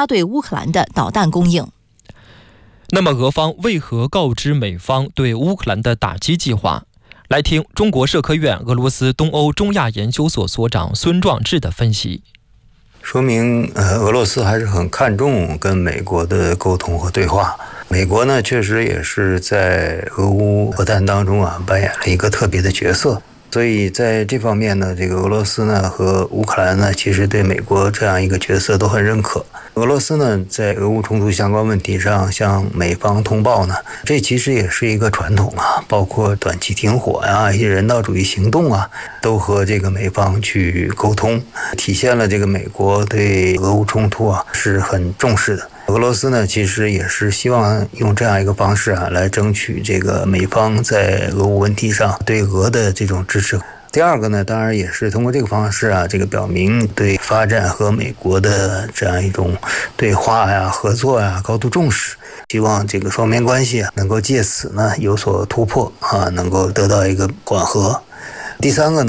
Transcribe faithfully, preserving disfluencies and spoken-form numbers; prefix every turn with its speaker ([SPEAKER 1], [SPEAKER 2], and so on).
[SPEAKER 1] 加对乌克兰的导弹供应。
[SPEAKER 2] 那么俄方为何告知美方对乌克兰的打击计划？来听中国社科院俄罗斯东欧中亚研究所所长孙壮志的分析。
[SPEAKER 3] 说明呃，俄罗斯还是很看重跟美国的沟通和对话。美国呢，确实也是在俄乌和谈当中啊，扮演了一个特别的角色。所以在这方面呢，这个俄罗斯呢和乌克兰呢，其实对美国这样一个角色都很认可。俄罗斯呢，在俄乌冲突相关问题上向美方通报呢，这其实也是一个传统啊，包括短期停火呀、一些人道主义行动啊，都和这个美方去沟通，体现了这个美国对俄乌冲突啊是很重视的。俄罗斯呢，其实也是希望用这样一个方式啊，来争取这个美方在俄乌问题上对俄的这种支持。第二个呢，当然也是通过这个方式啊，这个表明对发展和美国的这样一种对话呀、合作呀高度重视，希望这个双边关系啊能够借此呢有所突破啊，能够得到一个缓和。第三个呢。